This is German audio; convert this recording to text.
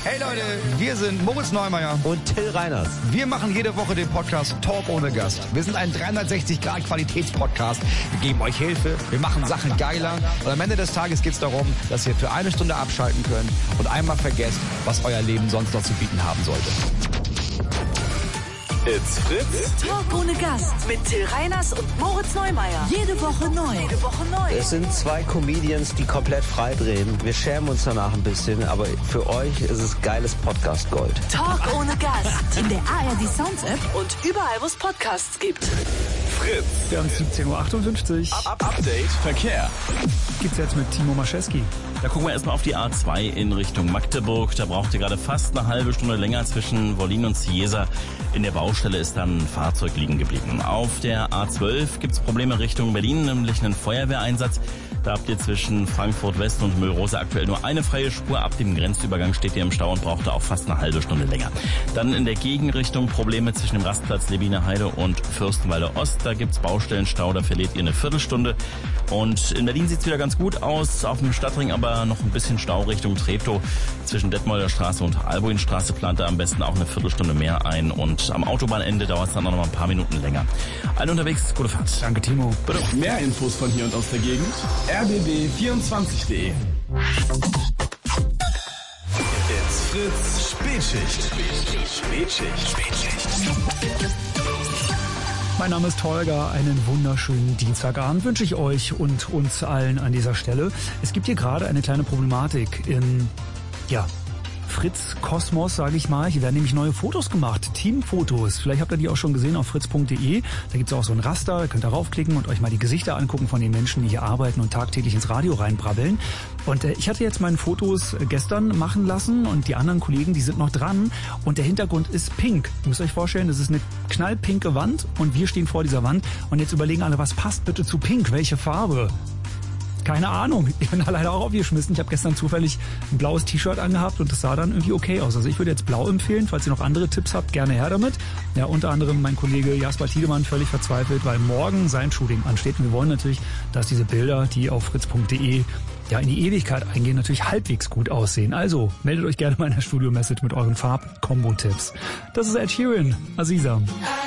Hey Leute, wir sind Moritz Neumeier und Till Reiners. Wir machen jede Woche den Podcast Talk ohne Gast. Wir sind ein 360-Grad-Qualitätspodcast. Wir geben euch Hilfe, wir machen Sachen geiler und am Ende des Tages geht es darum, dass ihr für eine Stunde abschalten könnt und einmal vergesst, was euer Leben sonst noch zu bieten haben sollte. It's Fritz. Talk ohne Gast mit Till Reiners und Moritz Neumeier. Jede Woche neu. Es sind zwei Comedians, die komplett frei drehen. Wir schämen uns danach ein bisschen, aber für euch ist es geiles Podcast-Gold. Talk ohne Gast. In der ARD Sounds App und überall, wo es Podcasts gibt. Fritz. Wir haben 17.58 Uhr. Update Verkehr. Geht's jetzt mit Timo Maschewski. Da gucken wir erstmal auf die A2 in Richtung Magdeburg. Da braucht ihr gerade fast eine halbe Stunde länger zwischen Wollin und Ciesa. In der Baustelle ist dann ein Fahrzeug liegen geblieben. Auf der A12 gibt's Probleme Richtung Berlin, nämlich einen Feuerwehreinsatz. Da habt ihr zwischen Frankfurt West und Müllrose aktuell nur eine freie Spur. Ab dem Grenzübergang steht ihr im Stau und braucht da auch fast eine halbe Stunde länger. Dann in der Gegenrichtung Probleme zwischen dem Rastplatz Leviner Heide und Fürstenwalde Ost. Da gibt's Baustellenstau, da verliert ihr eine Viertelstunde. Und in Berlin sieht's wieder ganz gut aus. Auf dem Stadtring aber noch ein bisschen Stau Richtung Treptow. Zwischen Detmolder Straße und Albuinstraße plant da am besten auch eine Viertelstunde mehr ein. Und am Autobahnende dauert es dann auch noch mal ein paar Minuten länger. Alle unterwegs, gute Fahrt. Danke, Timo. Bitte. Mehr Infos von hier und aus der Gegend. rbb24.de. It's Fritz Spätschicht. Mein Name ist Holger. Einen wunderschönen Dienstagabend wünsche ich euch und uns allen an dieser Stelle. Es gibt hier gerade eine kleine Problematik in, Fritz Kosmos, sage ich mal. Hier werden nämlich neue Fotos gemacht, Teamfotos. Vielleicht habt ihr die auch schon gesehen auf fritz.de. Da gibt's auch so ein Raster, da könnt ihr raufklicken und euch mal die Gesichter angucken von den Menschen, die hier arbeiten und tagtäglich ins Radio reinbrabbeln. Und ich hatte jetzt meine Fotos gestern machen lassen und die anderen Kollegen, die sind noch dran. Und der Hintergrund ist pink. Ihr müsst euch vorstellen, das ist eine knallpinke Wand und wir stehen vor dieser Wand. Und jetzt überlegen alle, was passt bitte zu pink? Welche Farbe? Keine Ahnung, ich bin da leider auch aufgeschmissen. Ich habe gestern zufällig ein blaues T-Shirt angehabt und das sah dann irgendwie okay aus. Also ich würde jetzt blau empfehlen, falls ihr noch andere Tipps habt, gerne her damit. Ja, unter anderem mein Kollege Jasper Tiedemann völlig verzweifelt, weil morgen sein Shooting ansteht. Und wir wollen natürlich, dass diese Bilder, die auf fritz.de in die Ewigkeit eingehen, natürlich halbwegs gut aussehen. Also meldet euch gerne mal in der Studio-Message mit euren Farb-Kombo-Tipps. Das ist Ed Sheeran, Aziza.